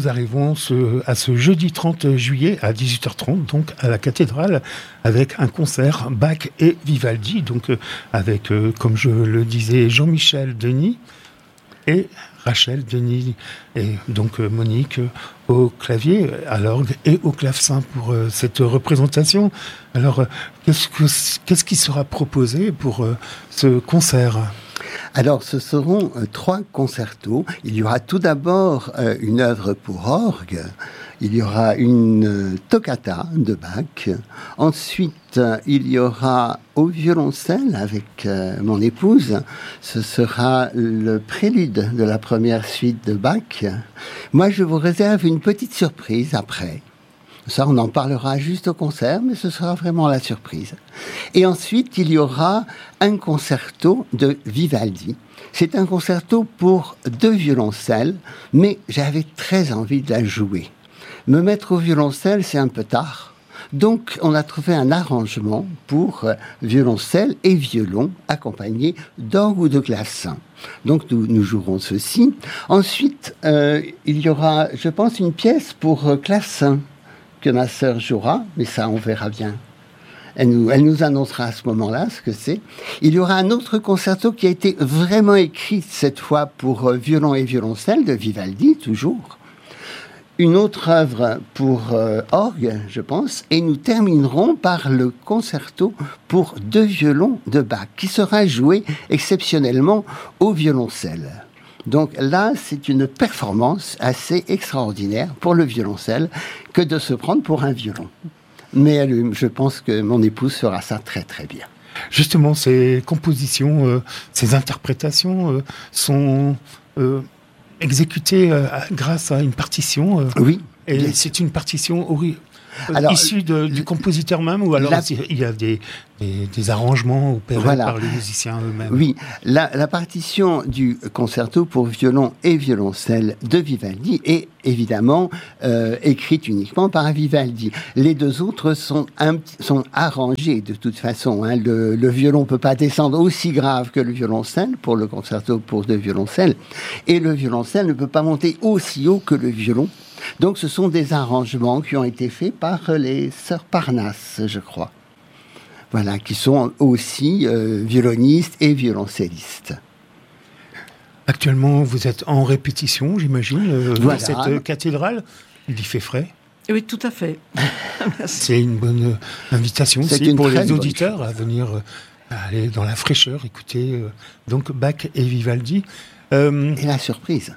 nous arrivons à ce jeudi 30 juillet à 18h30, donc à la cathédrale, avec un concert Bach et Vivaldi, donc avec, comme je le disais, Jean-Michel Denis et Rachel Denis, et donc Monique au clavier, à l'orgue et au clavecin pour cette représentation. Alors, qu'est-ce qui sera proposé pour ce concert ? Alors, ce seront 3 concertos. Il y aura tout d'abord une œuvre pour orgue. Il y aura une toccata de Bach. Ensuite, il y aura au violoncelle avec mon épouse. Ce sera le prélude de la première suite de Bach. Moi, je vous réserve une petite surprise après. Ça, on en parlera juste au concert, mais ce sera vraiment la surprise. Et ensuite, il y aura un concerto de Vivaldi. C'est un concerto pour 2 violoncelles, mais j'avais très envie de la jouer. Me mettre au violoncelle, c'est un peu tard. Donc, on a trouvé un arrangement pour violoncelle et violon, accompagné d'orgue ou de clavecin. Donc, nous jouerons ceci. Ensuite, il y aura, je pense, une pièce pour clavecin que ma sœur jouera, mais ça, on verra bien. Elle nous annoncera à ce moment-là ce que c'est. Il y aura un autre concerto qui a été vraiment écrit cette fois pour violon et violoncelle de Vivaldi, toujours. Une autre œuvre pour orgue, je pense. Et nous terminerons par le concerto pour 2 violons de Bach, qui sera joué exceptionnellement au violoncelle. Donc là, c'est une performance assez extraordinaire pour le violoncelle que de se prendre pour un violon. Mais je pense que mon épouse fera ça très très bien. Justement, ces compositions, ces interprétations sont exécutées grâce à une partition. Oui. Et c'est une partition issue du compositeur même, ou alors il y a des arrangements opérés par les musiciens eux-mêmes. Oui, la partition du concerto pour violon et violoncelle de Vivaldi est évidemment écrite uniquement par Vivaldi. Les 2 autres sont arrangés de toute façon. Hein. Le violon ne peut pas descendre aussi grave que le violoncelle pour le concerto pour 2 violoncelles, et le violoncelle ne peut pas monter aussi haut que le violon. Donc ce sont des arrangements qui ont été faits par les sœurs Parnasse, je crois. Voilà, qui sont aussi violonistes et violoncellistes. Actuellement, vous êtes en répétition, j'imagine, dans cette cathédrale. Il y fait frais. Oui, tout à fait. C'est une bonne invitation aussi pour les auditeurs à venir aller dans la fraîcheur, écouter donc Bach et Vivaldi. Et la surprise.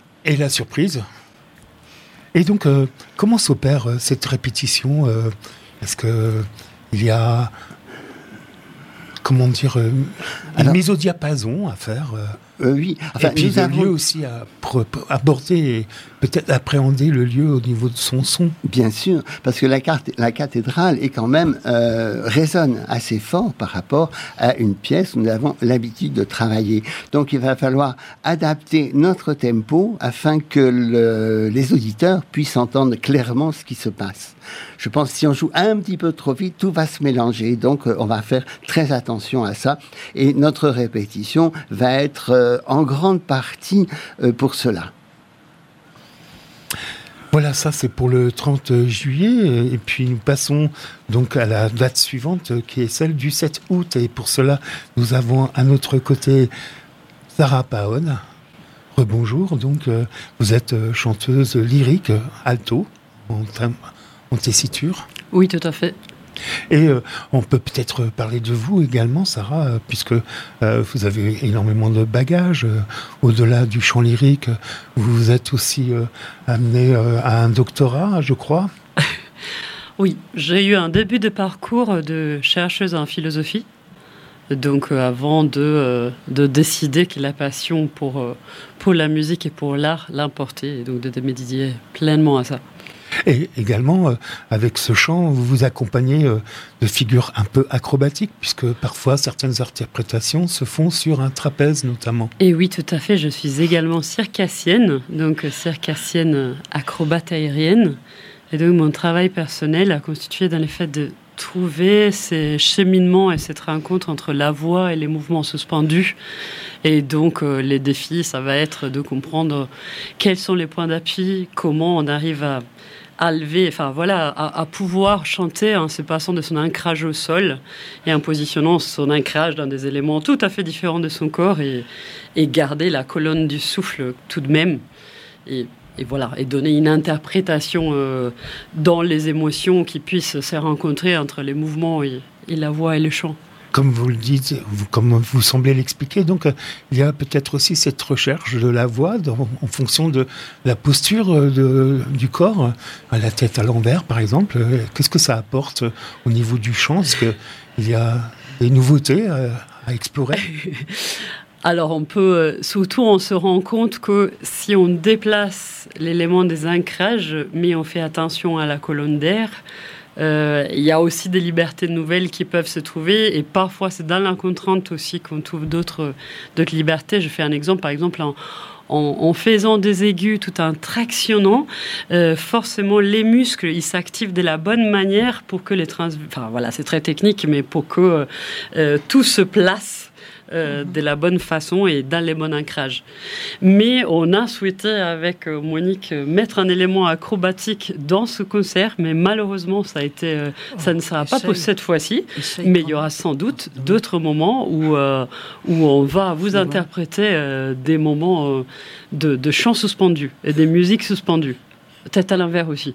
Et donc, comment s'opère cette répétition ? Est-ce qu'il y a, une mise au diapason à faire Oui. Enfin, et puis le lieu aussi à aborder et peut-être appréhender le lieu au niveau de son son. Bien sûr, parce que la cathédrale est quand même résonne assez fort par rapport à une pièce où nous avons l'habitude de travailler. Donc il va falloir adapter notre tempo afin que les auditeurs puissent entendre clairement ce qui se passe. Je pense que si on joue un petit peu trop vite, tout va se mélanger. Donc on va faire très attention à ça. Et notre répétition va être en grande partie pour cela. Voilà, ça c'est pour le 30 juillet. Et puis nous passons donc à la date suivante qui est celle du 7 août. Et pour cela, nous avons à notre côté Sarah Paon. Rebonjour, donc vous êtes chanteuse lyrique, alto, en tessiture. Oui, tout à fait. Et on peut peut-être parler de vous également, Sarah, puisque vous avez énormément de bagages. Au-delà du chant lyrique, vous vous êtes aussi amenée à un doctorat, je crois. Oui, j'ai eu un début de parcours de chercheuse en philosophie. Donc avant de décider que la passion pour la musique et pour l'art l'emportait, et donc de dédier pleinement à ça. Et également, avec ce chant, vous vous accompagnez de figures un peu acrobatiques, puisque parfois certaines interprétations se font sur un trapèze notamment. Et oui, tout à fait. Je suis également circassienne, donc circassienne acrobate aérienne. Et donc mon travail personnel a constitué dans le fait de trouver ces cheminements et cette rencontre entre la voix et les mouvements suspendus. Et donc, les défis, ça va être de comprendre quels sont les points d'appui, comment on arrive à lever, à pouvoir chanter en se passant de son ancrage au sol et en positionnant son ancrage dans des éléments tout à fait différents de son corps et garder la colonne du souffle tout de même. Et donner une interprétation dans les émotions qui puissent se rencontrer entre les mouvements et la voix et le chant. Comme vous le dites, comme vous semblez l'expliquer, donc il y a peut-être aussi cette recherche de la voix en fonction de la posture du corps, la tête à l'envers par exemple. Qu'est-ce que ça apporte au niveau du chant? Est-ce qu'il y a des nouveautés à explorer? Alors on se rend compte que si on déplace l'élément des ancrages, mais on fait attention à la colonne d'air, il y a aussi des libertés nouvelles qui peuvent se trouver, et parfois c'est dans la contrainte aussi qu'on trouve d'autres libertés. Je fais un exemple, par exemple en faisant des aigus tout en tractionnant, forcément les muscles ils s'activent de la bonne manière pour que c'est très technique, mais pour que tout se place de la bonne façon et dans les bons ancrages. Mais on a souhaité avec Monique mettre un élément acrobatique dans ce concert, mais malheureusement ça ne sera pas pour cette fois-ci, mais il y aura sans doute d'autres moments où on va vous interpréter des moments de chants suspendus et des musiques suspendues, peut-être à l'envers aussi.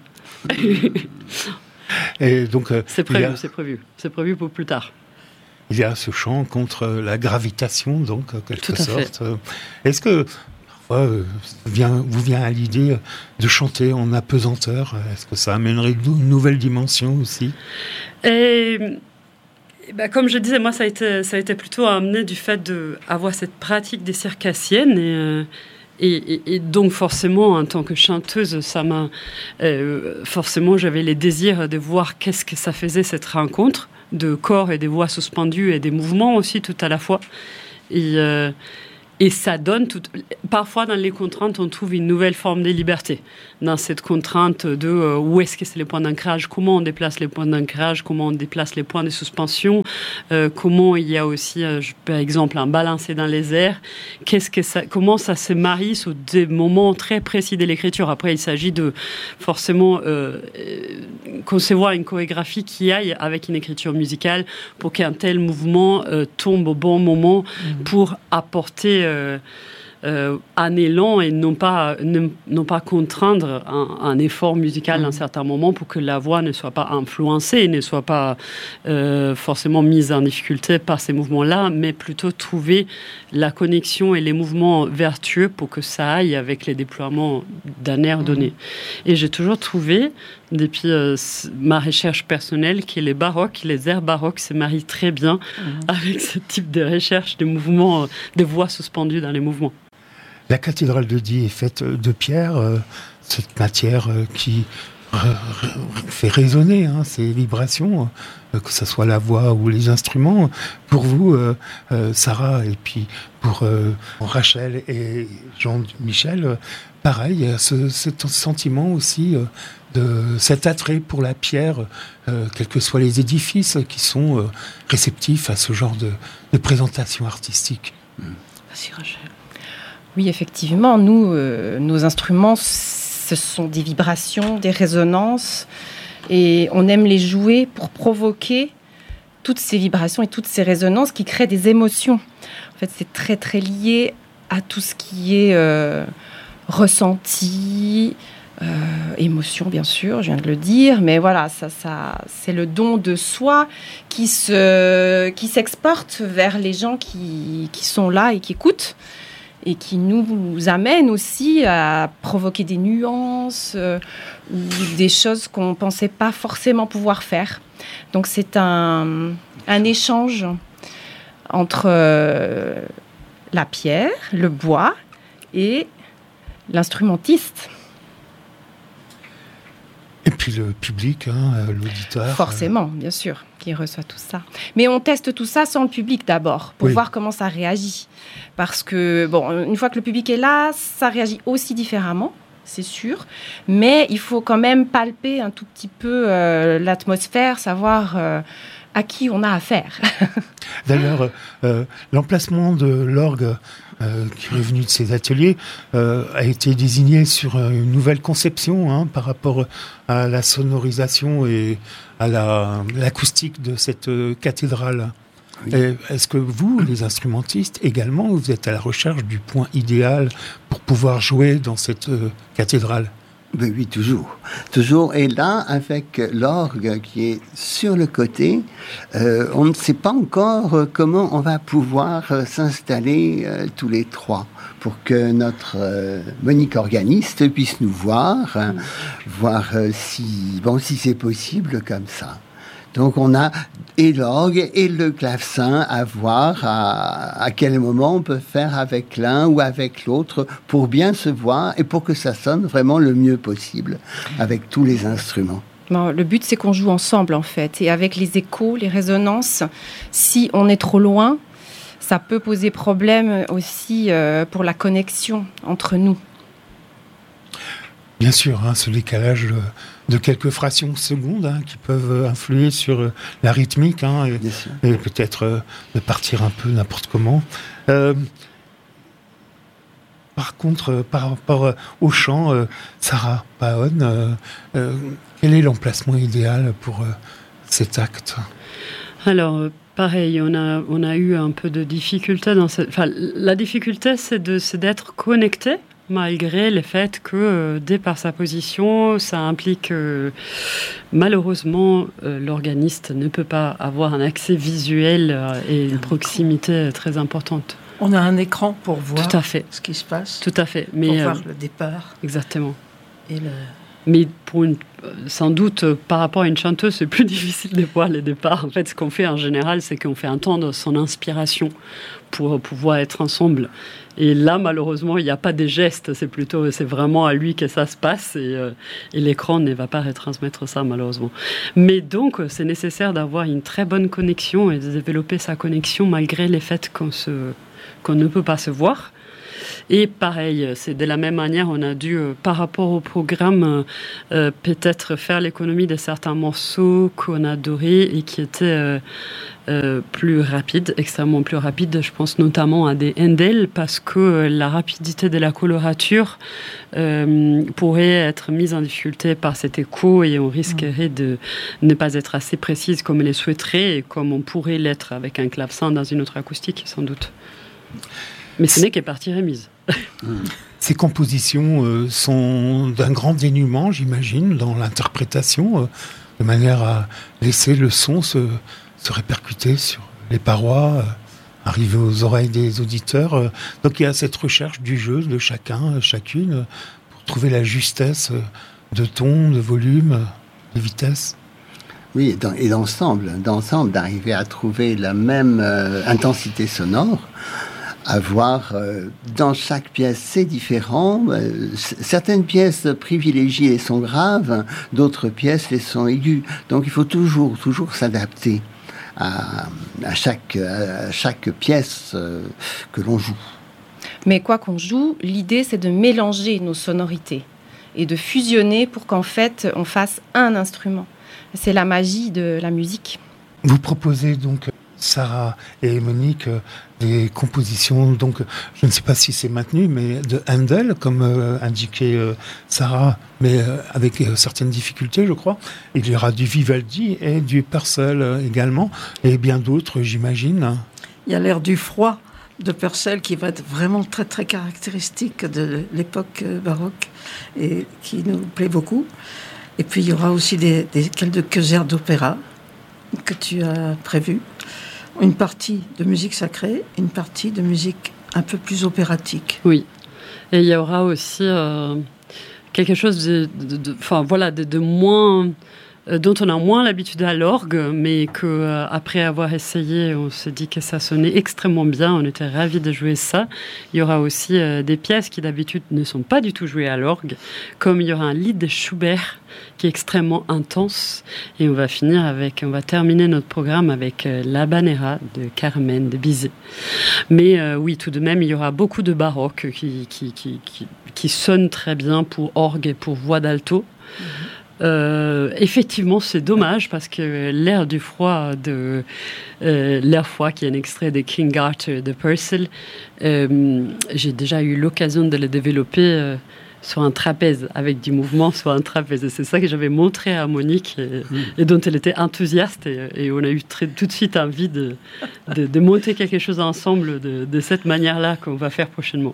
Et donc, c'est prévu pour plus tard. Il y a ce chant contre la gravitation, donc, en quelque sorte. Est-ce que, parfois, vous vient à l'idée de chanter en apesanteur? Est-ce que ça amènerait une nouvelle dimension aussi? Comme je disais, moi, ça a été plutôt amené du fait d'avoir cette pratique des circassiennes et donc forcément, en tant que chanteuse, forcément, j'avais les désirs de voir qu'est-ce que ça faisait cette rencontre de corps et des voix suspendues et des mouvements aussi tout à la fois. Et ça donne parfois dans les contraintes, on trouve une nouvelle forme de liberté. Dans cette contrainte de où est-ce que c'est les points d'ancrage, comment on déplace les points d'ancrage, comment on déplace les points de suspension, comment il y a aussi, par exemple, un balancé dans les airs. Comment ça se marie sur des moments très précis de l'écriture. Après, il s'agit de forcément concevoir une chorégraphie qui aille avec une écriture musicale pour qu'un tel mouvement tombe au bon moment pour apporter un élan et non pas contraindre un effort musical à un certain moment pour que la voix ne soit pas influencée, ne soit pas forcément mise en difficulté par ces mouvements-là, mais plutôt trouver la connexion et les mouvements vertueux pour que ça aille avec les déploiements d'un air donné. Et j'ai toujours trouvé, depuis ma recherche personnelle, que les airs baroques se marient très bien avec ce type de recherche de mouvements, de voix suspendues dans les mouvements. La cathédrale de Die est faite de pierre, cette matière qui fait résonner ces vibrations, que ce soit la voix ou les instruments. Pour vous, Sarah, et puis pour Rachel et Jean-Michel, pareil, ce sentiment aussi de cet attrait pour la pierre, quels que soient les édifices qui sont réceptifs à ce genre de présentation artistique. Merci Rachel. Oui, effectivement, nous, nos instruments, ce sont des vibrations, des résonances, et on aime les jouer pour provoquer toutes ces vibrations et toutes ces résonances qui créent des émotions. En fait, c'est très, très lié à tout ce qui est ressenti, émotion, bien sûr, je viens de le dire, mais voilà, ça, c'est le don de soi qui s'exporte vers les gens qui sont là et qui écoutent, et qui nous amène aussi à provoquer des nuances ou des choses qu'on ne pensait pas forcément pouvoir faire. Donc c'est un échange entre la pierre, le bois et l'instrumentiste. Et puis le public, l'auditeur. Forcément, bien sûr, qui reçoit tout ça. Mais on teste tout ça sans le public d'abord, pour voir comment ça réagit. Parce que, une fois que le public est là, ça réagit aussi différemment. c'est sûr. Mais il faut quand même palper un tout petit peu l'atmosphère, savoir à qui on a affaire. D'ailleurs, l'emplacement de l'orgue qui est venu de ces ateliers a été désigné sur une nouvelle conception par rapport à la sonorisation et à l'acoustique de cette cathédrale. Oui. Est-ce que vous, les instrumentistes, également, vous êtes à la recherche du point idéal pour pouvoir jouer dans cette cathédrale ? Ben oui, toujours. Toujours. Et là, avec l'orgue qui est sur le côté, on ne sait pas encore comment on va pouvoir s'installer tous les trois pour que notre Monique organiste puisse nous voir, voir si c'est possible comme ça. Donc on a et l'orgue et le clavecin à voir à quel moment on peut faire avec l'un ou avec l'autre pour bien se voir et pour que ça sonne vraiment le mieux possible avec tous les instruments. Bon, le but c'est qu'on joue ensemble en fait, et avec les échos, les résonances, si on est trop loin, ça peut poser problème aussi pour la connexion entre nous. Bien sûr, ce décalage de quelques fractions de secondes qui peuvent influer sur la rythmique et peut-être de partir un peu n'importe comment. Par contre, par rapport au chant, Sarah Paon, quel est l'emplacement idéal pour cet acte ? Alors, pareil, on a eu un peu de difficulté dans cette... Enfin, la difficulté, c'est d'être connecté, malgré le fait que, dès par sa position, ça implique malheureusement l'organiste ne peut pas avoir un accès visuel et une proximité très importante. On a un écran pour voir Tout à fait. Ce qui se passe. Tout à fait. Mais, pour voir le départ. Exactement. Et Mais sans doute, par rapport à une chanteuse, c'est plus difficile de voir le départ. En fait, ce qu'on fait en général, c'est qu'on fait entendre son inspiration pour pouvoir être ensemble. Et là, malheureusement, il n'y a pas de gestes. C'est vraiment à lui que ça se passe. Et l'écran ne va pas retransmettre ça, malheureusement. Mais donc, c'est nécessaire d'avoir une très bonne connexion et de développer sa connexion malgré le fait qu'on ne peut pas se voir. Et pareil, c'est de la même manière, on a dû, par rapport au programme, peut-être faire l'économie de certains morceaux qu'on adorait et qui étaient plus rapides, extrêmement plus rapides. Je pense notamment à des Handel, parce que la rapidité de la colorature pourrait être mise en difficulté par cet écho et on risquerait de ne pas être assez précise comme on les souhaiterait et comme on pourrait l'être avec un clavecin dans une autre acoustique, sans doute. Mais ce n'est que partie remise. Ces compositions sont d'un grand dénûment, j'imagine, dans l'interprétation, de manière à laisser le son se répercuter sur les parois, arriver aux oreilles des auditeurs. Donc il y a cette recherche du jeu de chacun, chacune, pour trouver la justesse de ton, de volume, de vitesse. Oui, et d'ensemble, d'arriver à trouver la même intensité sonore. Avoir dans chaque pièce, c'est différent. Certaines pièces privilégient les sons graves, d'autres pièces les sons aigus. Donc il faut toujours s'adapter à chaque pièce que l'on joue. Mais quoi qu'on joue, l'idée c'est de mélanger nos sonorités et de fusionner pour qu'en fait on fasse un instrument. C'est la magie de la musique. Vous proposez donc, Sarah et Monique, des compositions, donc je ne sais pas si c'est maintenu, mais de Handel, comme indiquait Sarah, mais avec certaines difficultés, je crois. Il y aura du Vivaldi et du Purcell également, et bien d'autres, j'imagine. Il y a l'air du froid de Purcell qui va être vraiment très très caractéristique de l'époque baroque et qui nous plaît beaucoup. Et puis il y aura aussi quelques airs d'opéra que tu as prévus. Une partie de musique sacrée, une partie de musique un peu plus opératique. Oui, et il y aura aussi quelque chose de moins dont on a moins l'habitude à l'orgue, mais qu'après avoir essayé, on s'est dit que ça sonnait extrêmement bien, on était ravis de jouer ça. Il y aura aussi des pièces qui d'habitude ne sont pas du tout jouées à l'orgue, comme il y aura un lied de Schubert qui est extrêmement intense, et on va terminer notre programme avec l'Habanera de Carmen de Bizet. Mais oui, tout de même, il y aura beaucoup de baroque qui sonnent très bien pour orgue et pour voix d'alto. Effectivement, c'est dommage parce que l'air du froid l'air froid, qui est un extrait de King Arthur de Purcell, j'ai déjà eu l'occasion de le développer sur un trapèze, avec du mouvement sur un trapèze. Et c'est ça que j'avais montré à Monique et dont elle était enthousiaste. Et on a eu tout de suite envie de monter quelque chose ensemble de cette manière-là qu'on va faire prochainement.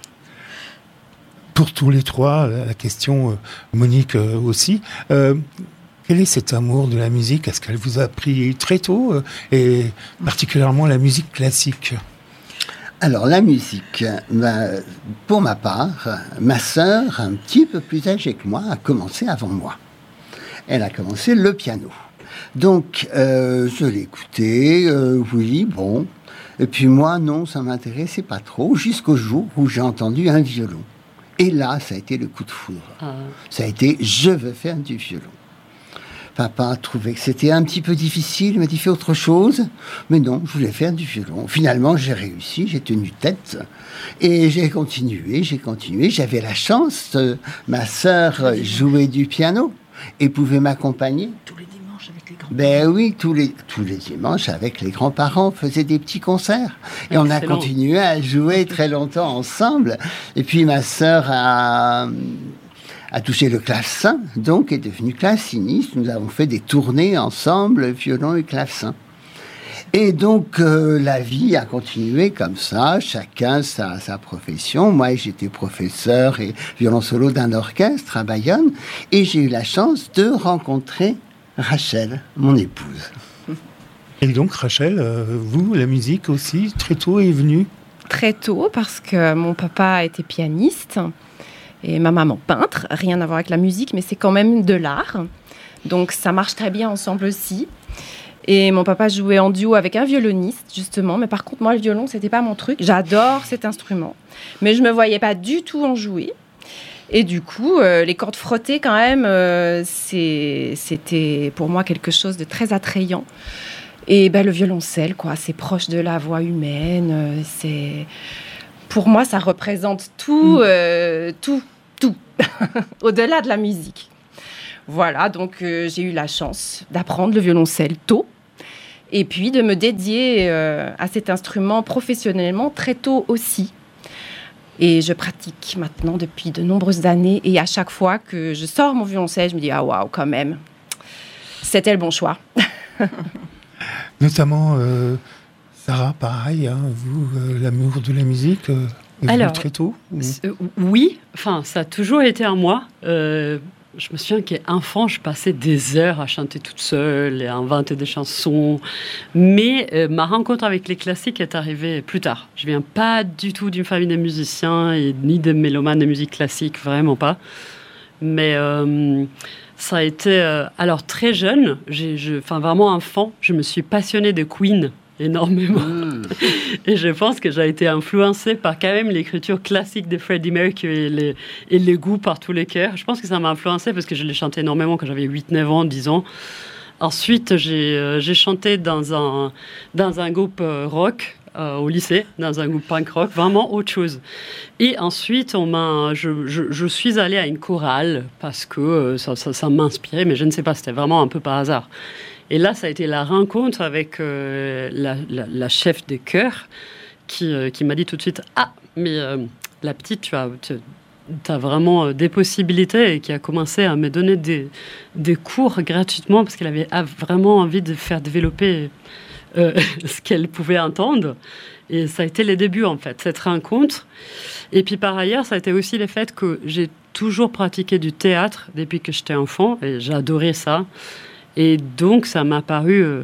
Pour tous les trois, la question, Monique aussi, quel est cet amour de la musique? Est-ce qu'elle vous a pris très tôt, et particulièrement la musique classique? Alors, la musique, pour ma part, ma sœur, un petit peu plus âgée que moi, a commencé avant moi. Elle a commencé le piano. Donc, je l'ai écouté, oui, bon. Et puis moi, non, ça m'intéressait pas trop, jusqu'au jour où j'ai entendu un violon. Et là, ça a été le coup de foudre. Ça a été, je veux faire du violon. Papa trouvait que c'était un petit peu difficile, il m'a dit, fais autre chose. Mais non, je voulais faire du violon. Finalement, j'ai réussi, j'ai tenu tête. Et j'ai continué. J'avais la chance, ma sœur jouait du piano et pouvait m'accompagner. Tous les dimanches avec les grands-parents. Ben oui, tous les dimanches avec les grands-parents, on faisait des petits concerts. Et excellent. On a continué à jouer très longtemps ensemble. Et puis ma sœur a touché le clavecin, donc est devenue claveciniste. Nous avons fait des tournées ensemble, violon et clavecin. Et donc, la vie a continué comme ça, chacun sa profession. Moi, j'étais professeur et violon solo d'un orchestre à Bayonne. Et j'ai eu la chance de rencontrer Rachel, mon épouse. Et donc, Rachel, vous, la musique aussi, très tôt est venue? Très tôt, parce que mon papa était pianiste et ma maman peintre. Rien à voir avec la musique, mais c'est quand même de l'art. Donc, ça marche très bien ensemble aussi. Et mon papa jouait en duo avec un violoniste, justement. Mais par contre, moi, le violon, c'était pas mon truc. J'adore cet instrument. Mais je me voyais pas du tout en jouer. Et du coup, les cordes frottées, quand même, c'était pour moi quelque chose de très attrayant. Et le violoncelle, quoi, c'est proche de la voix humaine. Pour moi, ça représente tout, tout, au-delà de la musique. Voilà, donc j'ai eu la chance d'apprendre le violoncelle tôt. Et puis de me dédier à cet instrument professionnellement très tôt aussi. Et je pratique maintenant depuis de nombreuses années. Et à chaque fois que je sors mon violoncelle, je me dis « Ah waouh, quand même, c'était le bon choix. » Notamment, Sarah, pareil, hein, vous, l'amour de la musique, est venu très tôt? Oui, enfin, ça a toujours été en moi. Je me souviens qu'enfant, je passais des heures à chanter toute seule et à inventer des chansons. Mais ma rencontre avec les classiques est arrivée plus tard. Je ne viens pas du tout d'une famille de musiciens ni de mélomanes de musique classique, vraiment pas. Mais ça a été... alors, très jeune, vraiment enfant, je me suis passionnée de Queen énormément. Et je pense que j'ai été influencée par quand même l'écriture classique de Freddie Mercury et les goûts par tous les cœurs. Je pense que ça m'a influencée parce que je l'ai chanté énormément quand j'avais 8-9 ans, 10 ans. Ensuite, j'ai chanté dans un groupe rock au lycée, dans un groupe punk rock, vraiment autre chose. Et ensuite, je suis allée à une chorale parce que ça m'inspirait, mais je ne sais pas, c'était vraiment un peu par hasard. Et là, ça a été la rencontre avec la chef de chœur qui m'a dit tout de suite « Ah, mais la petite, tu as vraiment des possibilités » et qui a commencé à me donner des cours gratuitement parce qu'elle avait vraiment envie de faire développer ce qu'elle pouvait entendre. Et ça a été les débuts, en fait, cette rencontre. Et puis, par ailleurs, ça a été aussi le fait que j'ai toujours pratiqué du théâtre depuis que j'étais enfant et j'adorais ça. Et donc, ça m'a paru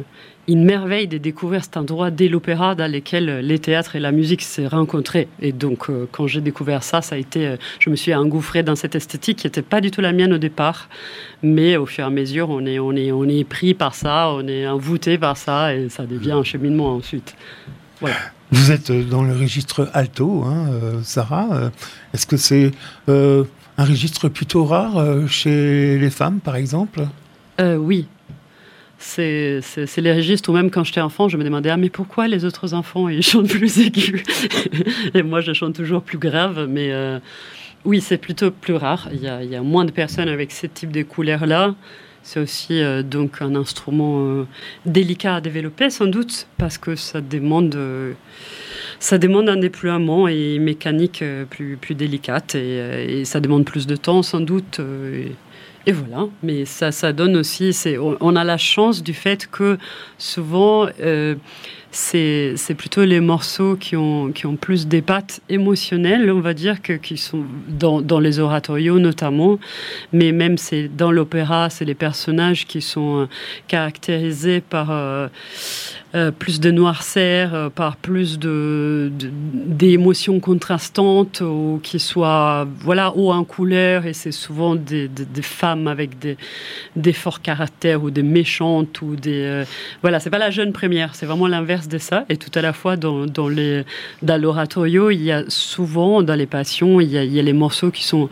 une merveille de découvrir cet endroit dès l'opéra dans lequel les théâtres et la musique se rencontraient. Et donc, quand j'ai découvert ça, je me suis engouffrée dans cette esthétique qui n'était pas du tout la mienne au départ. Mais au fur et à mesure, on est pris par ça, on est envoûté par ça, et ça devient un cheminement ensuite. Voilà. Vous êtes dans le registre alto, Sarah. Est-ce que c'est un registre plutôt rare chez les femmes, par exemple ? Oui. C'est les registres où même quand j'étais enfant, je me demandais mais pourquoi les autres enfants ils chantent plus aigus et moi je chante toujours plus grave. Mais oui, c'est plutôt plus rare. Il y a moins de personnes avec ce type de couleurs-là. C'est aussi donc un instrument délicat à développer sans doute parce que ça demande un déploiement et une mécanique plus délicate et ça demande plus de temps sans doute. Et voilà, mais ça donne aussi... On a la chance du fait que souvent, c'est plutôt les morceaux qui ont plus des pattes émotionnelles, on va dire, qui sont dans les oratorios notamment. Mais même dans l'opéra, c'est les personnages qui sont caractérisés par... plus de noirceur, par plus d'émotions contrastantes, ou qui soient haut en couleur, et c'est souvent des femmes avec des forts caractères, ou des méchantes, ou c'est pas la jeune première, c'est vraiment l'inverse de ça. Et tout à la fois dans l'oratorio, il y a souvent, dans les passions, il y a les morceaux qui sont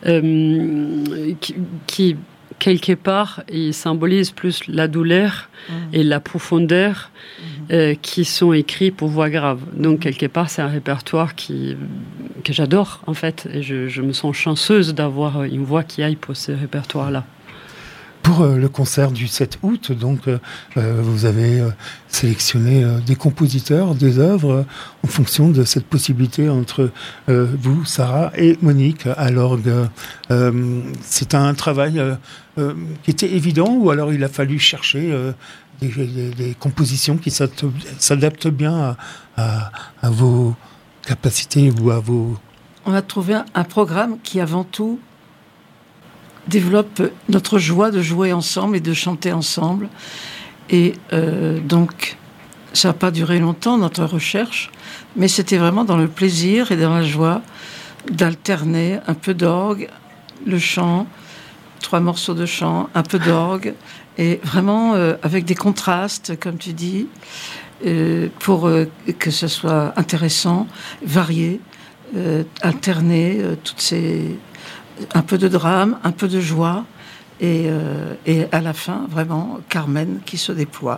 qui quelque part, ils symbolisent plus la douleur et la profondeur qui sont écrits pour voix grave. Donc, quelque part, c'est un répertoire que j'adore, en fait. Et je me sens chanceuse d'avoir une voix qui aille pour ce répertoire-là. Pour le concert du 7 août, donc, vous avez sélectionné des compositeurs, des œuvres, en fonction de cette possibilité entre vous, Sarah, et Monique à l'orgue. C'est un travail qui était évident, ou alors il a fallu chercher des compositions qui s'adaptent bien à vos capacités ou à vos... On a trouvé un programme qui, avant tout, développe notre joie de jouer ensemble et de chanter ensemble. Et donc, ça n'a pas duré longtemps, notre recherche, mais c'était vraiment dans le plaisir et dans la joie d'alterner un peu d'orgue, le chant, 3 morceaux de chant, un peu d'orgue, et vraiment avec des contrastes, comme tu dis, pour que ce soit intéressant, varié, alterner toutes ces... un peu de drame, un peu de joie, et à la fin, vraiment, Carmen qui se déploie.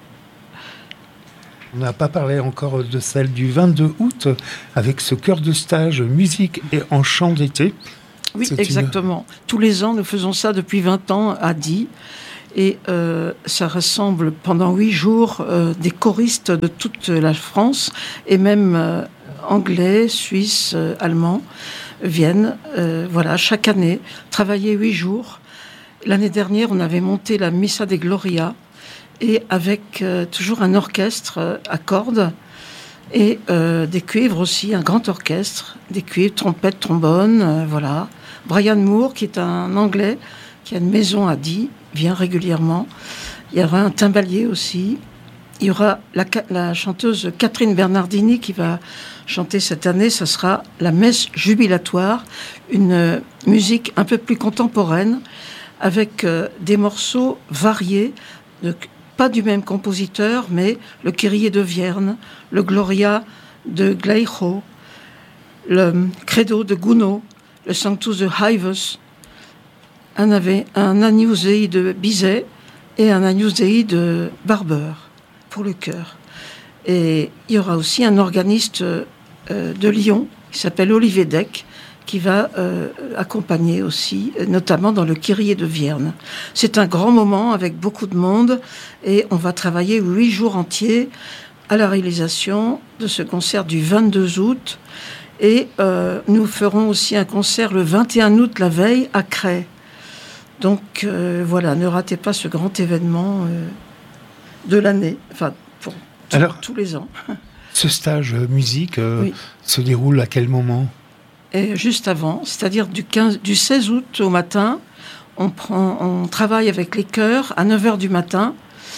On n'a pas parlé encore de celle du 22 août, avec ce chœur de stage musique et en chant d'été. Oui, exactement. Tous les ans, nous faisons ça depuis 20 ans à Die. Et ça rassemble pendant 8 jours des choristes de toute la France, et même anglais, suisses, allemands, viennent, chaque année, travailler 8 jours. L'année dernière, on avait monté la Missa de Gloria, et avec toujours un orchestre à cordes, et des cuivres aussi, un grand orchestre, des cuivres, trompettes, trombones, voilà. Brian Moore, qui est un Anglais, qui a une maison à Die, vient régulièrement. Il y aura un timbalier aussi. Il y aura la chanteuse Catherine Bernardini qui va chanter cette année. Ça sera la messe jubilatoire, une musique un peu plus contemporaine, avec des morceaux variés, pas du même compositeur, mais le Kyrie de Vierne, le Gloria de Gleicho, le Credo de Gounod, le Sanctus de Haïvus, un Agnus Dei de Bizet et un Agnus Dei de Barber pour le chœur. Et il y aura aussi un organiste de Lyon qui s'appelle Olivier Deck, qui va accompagner aussi, notamment dans le Kyrie de Vierne. C'est un grand moment avec beaucoup de monde, et on va travailler 8 jours entiers à la réalisation de ce concert du 22 août. Et nous ferons aussi un concert le 21 août, la veille, à Cray. Donc ne ratez pas ce grand événement de l'année, enfin pour tous les ans. Ce stage musique se déroule à quel moment ? Et juste avant, c'est-à-dire du 16 août au matin, on travaille avec les chœurs à 9h du matin.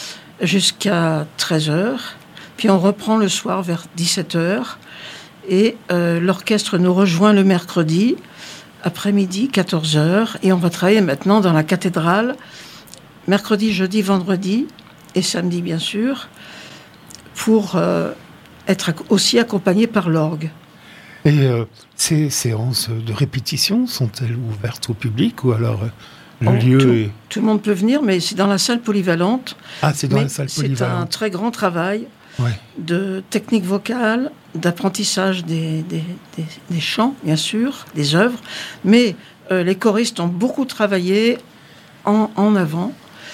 jusqu'à 13h. Puis on reprend le soir vers 17h. Et l'orchestre nous rejoint le mercredi, après-midi, 14h. Et on va travailler maintenant dans la cathédrale, mercredi, jeudi, vendredi et samedi, bien sûr, pour être aussi accompagné par l'orgue. Et ces séances de répétition sont-elles ouvertes au public ou alors tout le monde peut venir, mais c'est dans la salle polyvalente. Ah, c'est dans la salle polyvalente. C'est un très grand travail ouais. de technique vocale, d'apprentissage des chants, bien sûr, des œuvres. Mais les choristes ont beaucoup travaillé en avant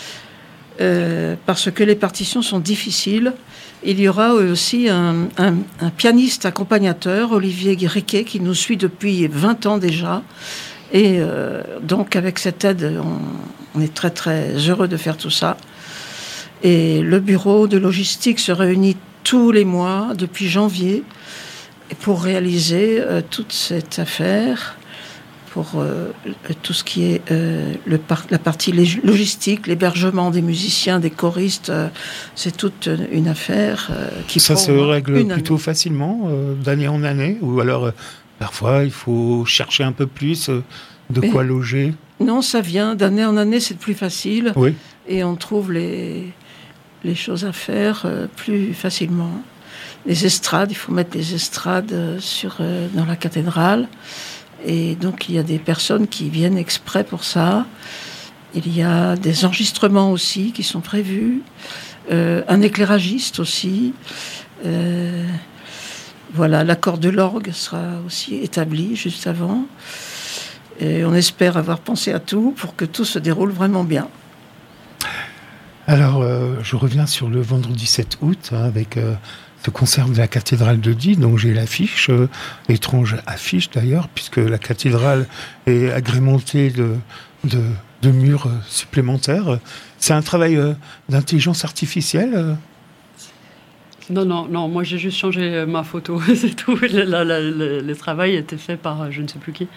parce que les partitions sont difficiles. Il y aura aussi un pianiste accompagnateur, Olivier Riquet, qui nous suit depuis 20 ans déjà. Et donc, avec cette aide, on est très, très heureux de faire tout ça. Et le bureau de logistique se réunit tous les mois, depuis janvier, pour réaliser toute cette affaire, pour tout ce qui est la partie logistique, l'hébergement des musiciens, des choristes. C'est toute une affaire qui ça se règle plutôt facilement d'année en année, ou alors parfois il faut chercher un peu plus quoi loger. Non, ça vient d'année en année, c'est plus facile. Oui. Et on trouve les choses à faire plus facilement. Les estrades, il faut mettre les estrades dans la cathédrale. Et donc, il y a des personnes qui viennent exprès pour ça. Il y a des enregistrements aussi qui sont prévus. Un éclairagiste aussi. Voilà, l'accord de l'orgue sera aussi établi juste avant. Et on espère avoir pensé à tout pour que tout se déroule vraiment bien. Alors, je reviens sur le vendredi 7 août avec ce concert de la cathédrale de Die. Donc j'ai l'affiche, étrange affiche d'ailleurs, puisque la cathédrale est agrémentée de murs supplémentaires. C'est un travail d'intelligence artificielle Non, moi j'ai juste changé ma photo, c'est tout. Le travail était fait par je ne sais plus qui.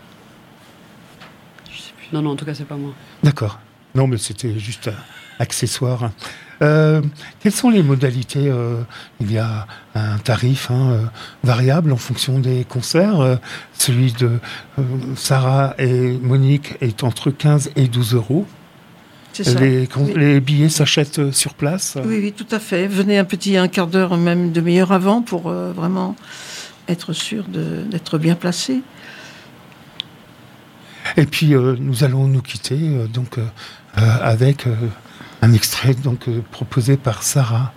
Je sais plus. Non, en tout cas, c'est pas moi. D'accord. Non, mais c'était juste accessoire. Quelles sont les modalités il y a un tarif variable en fonction des concerts. Celui de Sarah et Monique est entre 15 et 12 euros. C'est ça. Les billets s'achètent sur place. Oui, tout à fait. Venez un quart d'heure, même une demi-heure avant pour vraiment être sûr d'être bien placé. Et puis nous allons nous quitter avec un extrait proposé par Sarah.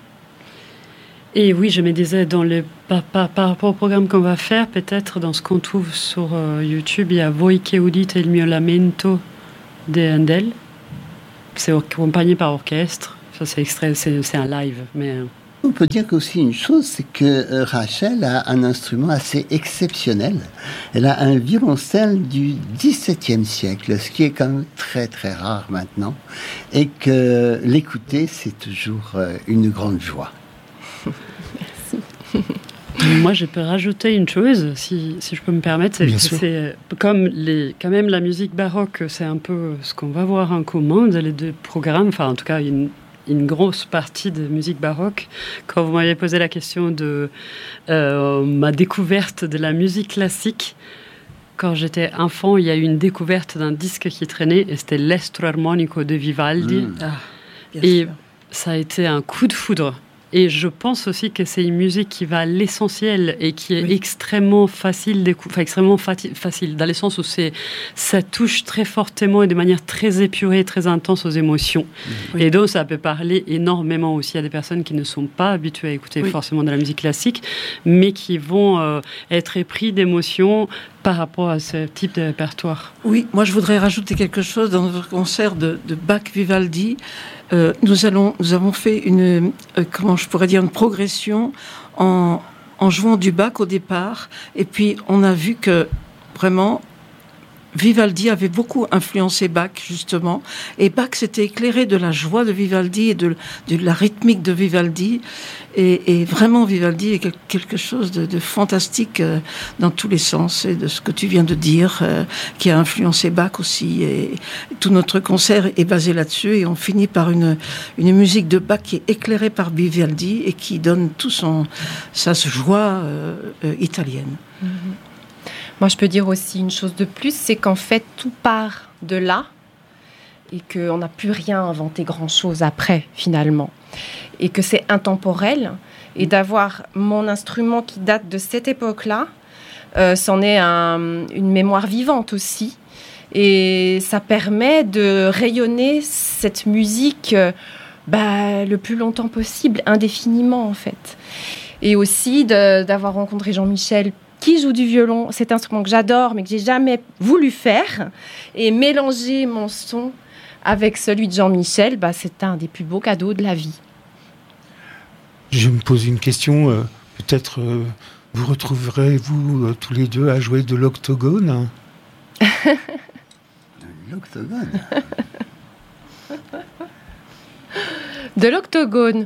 Et oui, je me disais, par rapport au programme qu'on va faire, peut-être dans ce qu'on trouve sur YouTube, il y a Voi che udite il mio lamento de Handel. C'est accompagné par orchestre. Ça, c'est extrait, c'est un live, mais... On peut dire qu'aussi une chose, c'est que Rachel a un instrument assez exceptionnel. Elle a un violoncelle du XVIIe siècle, ce qui est quand même très très rare maintenant, et que l'écouter, c'est toujours une grande joie. Merci. Moi, je peux rajouter une chose, si je peux me permettre, c'est comme quand même la musique baroque, c'est un peu ce qu'on va voir en commun dans les deux programmes, enfin en tout cas une grosse partie de musique baroque. Quand vous m'avez posé la question de ma découverte de la musique classique, quand j'étais enfant, il y a eu une découverte d'un disque qui traînait, et c'était l'Estro Armonico de Vivaldi. Et ça a été un coup de foudre. Et je pense aussi que c'est une musique qui va à l'essentiel et qui est extrêmement facile extrêmement facile, dans le sens où ça touche très fortement et de manière très épurée, très intense aux émotions. Oui. Et donc, ça peut parler énormément aussi à des personnes qui ne sont pas habituées à écouter forcément de la musique classique, mais qui vont être épris d'émotions par rapport à ce type de répertoire. Oui, moi je voudrais rajouter quelque chose. Dans notre concert de Bach-Vivaldi, nous avons fait une progression en jouant du Bach au départ, et puis on a vu que vraiment Vivaldi avait beaucoup influencé Bach, justement. Et Bach s'était éclairé de la joie de Vivaldi et de la rythmique de Vivaldi. Et vraiment, Vivaldi est quelque chose de fantastique dans tous les sens. Et de ce que tu viens de dire, qui a influencé Bach aussi. Et tout notre concert est basé là-dessus. Et on finit par une musique de Bach qui est éclairée par Vivaldi et qui donne tout sa joie italienne. Mm-hmm. Moi, je peux dire aussi une chose de plus, c'est qu'en fait, tout part de là et qu'on n'a plus rien inventé grand-chose après, finalement. Et que c'est intemporel. Et d'avoir mon instrument qui date de cette époque-là, c'en est une mémoire vivante aussi. Et ça permet de rayonner cette musique le plus longtemps possible, indéfiniment, en fait. Et aussi d'avoir rencontré Jean-Michel qui joue du violon, cet instrument que j'adore, mais que j'ai jamais voulu faire, et mélanger mon son avec celui de Jean-Michel, c'est un des plus beaux cadeaux de la vie. Je me pose une question, peut-être vous retrouverez-vous tous les deux à jouer de l'octogone? L'octogone. De l'octogone.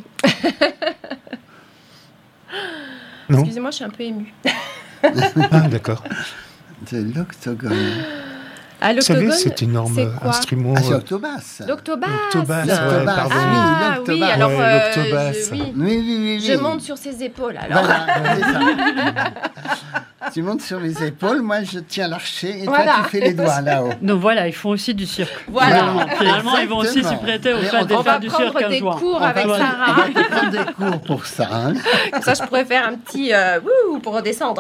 Non. Excusez-moi, je suis un peu émue. Ah, d'accord. De l'octogone. Ah, vous savez, cet énorme instrument... c'est l'octobasse. L'octobasse. Pardon. Ah, oui, alors... l'octobasse. Oui. Je monte sur ses épaules, alors. Voilà, c'est ça. Tu montes sur mes épaules, moi je tiens l'archet et voilà. toi tu fais les doigts là-haut. Donc voilà, ils font aussi du cirque. Voilà. Finalement, ils vont aussi s'y prêter au fait de faire du cirque un jour. On va prendre des cours avec Sarah. On va prendre des cours pour ça. Hein. Comme ça, je pourrais faire un petit pour redescendre.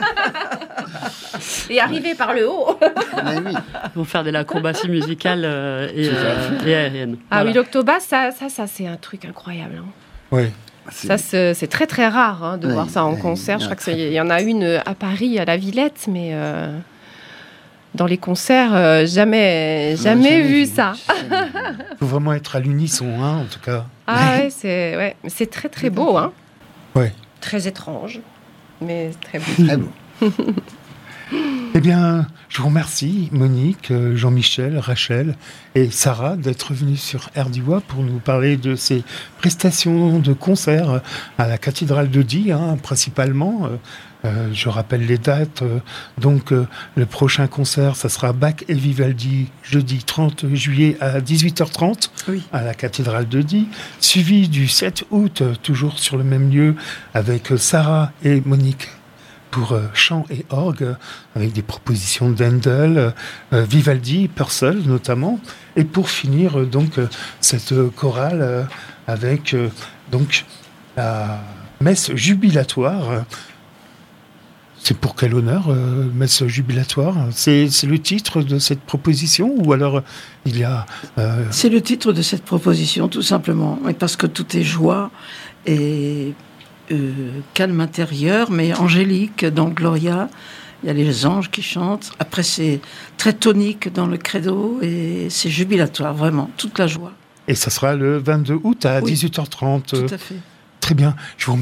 Et arriver par le haut. Mais oui. Ils vont faire de l'acrobatie musicale et aérienne. Ah voilà. oui, l'octobasse, ça c'est un truc incroyable. Hein. Oui. Ça, c'est très très rare de voir ça en concert. Je crois qu'il y en a une à Paris, à la Villette, mais dans les concerts, jamais vu ça. Il faut vraiment être à l'unisson, en tout cas. Ah ouais, c'est très très beau. Hein. Ouais. Très étrange, mais très beau. Très beau. Eh bien, je vous remercie, Monique, Jean-Michel, Rachel et Sarah, d'être venus sur RDIWA pour nous parler de ces prestations de concert à la cathédrale de Die, principalement. Je rappelle les dates. Donc, le prochain concert, ça sera Bach et Vivaldi, jeudi 30 juillet à 18h30 à la cathédrale de Die, suivi du 7 août, toujours sur le même lieu, avec Sarah et Monique pour chant et orgue, avec des propositions d'Handel, Vivaldi, Purcell notamment, et pour finir donc cette chorale avec donc la messe jubilatoire. C'est pour quel honneur, messe jubilatoire? C'est le titre de cette proposition, ou alors il y a... C'est le titre de cette proposition, tout simplement, et parce que tout est joie et... calme intérieur, mais angélique dans Gloria. Il y a les anges qui chantent. Après, c'est très tonique dans le credo et c'est jubilatoire, vraiment, toute la joie. Et ça sera le 22 août à 18h30. Tout à fait. Très bien. Je vous remercie.